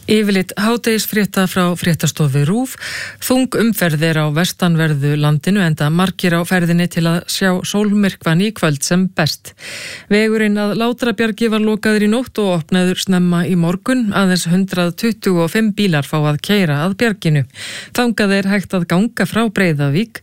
Yfirleitt hádegisfrétta frá fréttastofu RÚV. Þung umferð á vestanverðu landinu enda margir á ferðinni til að sjá sólmyrkvann í kvöld sem best. Vegurinn að Látrabjargi var lokaður í nótt og opnaður snemma í morgun. Aðeins 125 bílar fá að keyra að bjarginu. Þangað hægt að ganga frá Breiðavík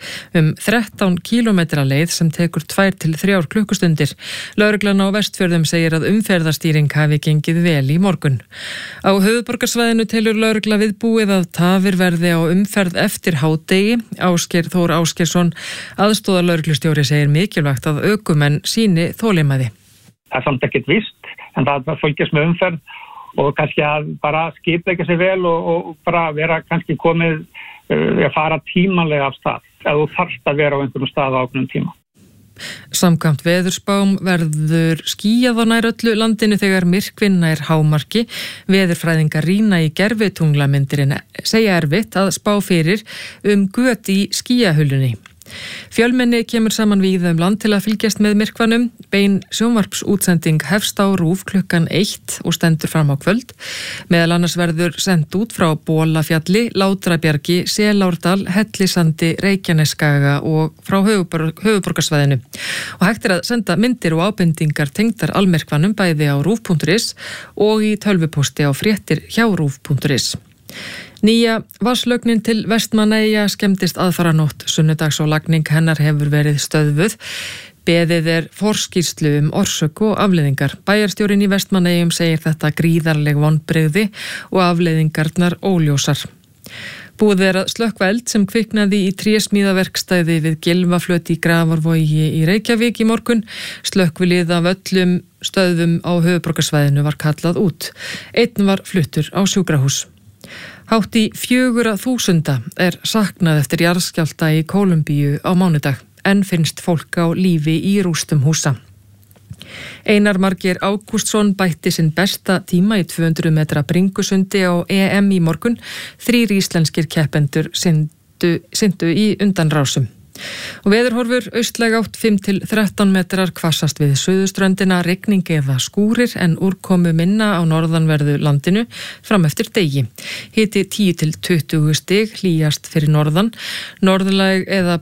13 kílómetra leið sem tekur 2 til 3 klukkustundir. Lögreglan á Vestfjörðum segir að umferðarstýring hafi gengið vel í morgun. Á höfuðborgarsvæðinu telur lögregla viðbúið að tafir verði á umferð eftir hádegi. Ásgeir Þór Ásgeirsson, aðstoðarlögreglustjóri, segir mikilvægt að ökumenn sýni þolinmæði. Það er samt ekkert víst, en það fylgjast með umferð og kannski að bara skipuleggja sig vel og bara vera kannski komið að fara tímanlega af stað. Ef þú þarft að vera á einhverjum stað á ákveðnum tíma. Samkvæmt veðurspám verður skýjað á nær öllu landinu þegar myrkvinn nær hámarki. Veðurfræðingar rýna í gervitunglamyndirinn segja erfitt að spá fyrir göt í skýjahulunni. Fjölmenni kemur saman víða land til að fylgjast með myrkvanum. Bein sjónvarpsútsending hefst á RÚV klukkan 1 og stendur fram á kvöld. Meðal annars verður sent út frá Bolafjalli, Látrabjargi, Selárdal, Hellisandi, Reykjanesskaga og frá höfuðborgarsvæðinu. Og hægt að senda myndir og ábendingar tengdar almyrkvanum bæði á rúv.is og í tölvupósti á fréttir hjá rúv.is. Nýja vatnslögnin til Vestmannaeyja skemmdist aðfaranótt sunnudags og lagning hennar hefur verið stöðvuð. Beðið forskýrslu orsök og afleiðingar. Bæjarstjórinn í Vestmannaeyjum segir þetta gríðarleg vonbrigði og afleiðingarnar óljósar. Búið að slökkva eld sem kviknaði í trésmíðaverkstæði við Gylfaflöt í Grafarvogi í Reykjavík í morgun. Slökkvilið af öllum stöðvum á höfuðborgarsvæðinu var kallað út. Einn var fluttur á sjúkrahús. Hátt í 4.000 saknað eftir jarðskjálfta í Kólumbíu á mánudag. Enn finnst fólk á lífi í rústum húsa. Einar Margeir Ágústsson bætti sinn besta tíma í 200 metra bringusundi á EM í morgun. 3 íslenskir keppendur syndu í undanrásum. Og veðurhorfur austlæg átt 5 til 13 metrar, hvassast við suðurströndina, rigning eða skúrir en úrkomu minna á norðanverðu landinu fram eftir degi. Hiti 10 til 20 stig, hlýjast fyrir norðan, norðlæg eða